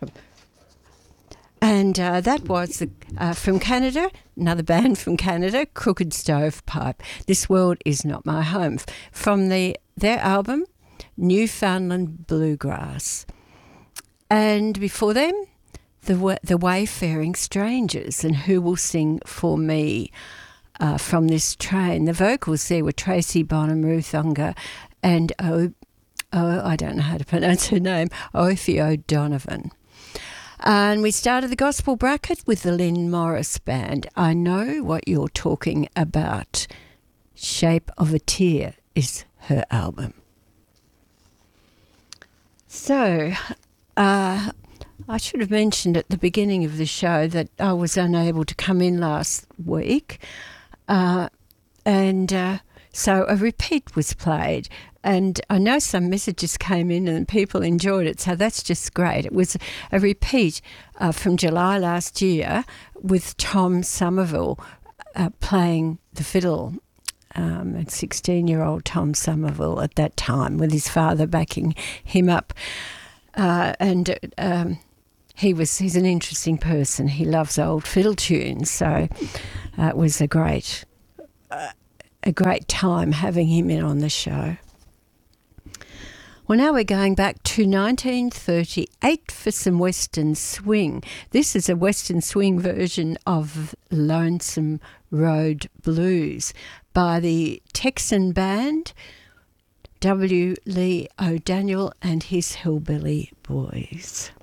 And that was from Canada, another band from Canada, Crooked Stovepipe. This World Is Not My Home, from their album, Newfoundland Bluegrass. And before them, the Wayfaring Strangers and Who Will Sing For Me from this train. The vocals there were Tracy Bonham, Ruth Unger, and I don't know how to pronounce her name, Ophie O'Donovan. And we started the gospel bracket with the Lynn Morris Band. I Know What You're Talking About. Shape of a Tear is her album. So, I should have mentioned at the beginning of the show that I was unable to come in last week. So a repeat was played. And I know some messages came in and people enjoyed it, so that's just great. It was a repeat from July last year with Tom Somerville playing the fiddle, and 16-year-old Tom Somerville at that time, with his father backing him up. He's an interesting person. He loves old fiddle tunes, so it was a great time having him in on the show. Well, now we're going back to 1938 for some Western swing. This is a Western swing version of Lonesome Road Blues by the Texan band W. Lee O'Daniel and his Hillbilly Boys.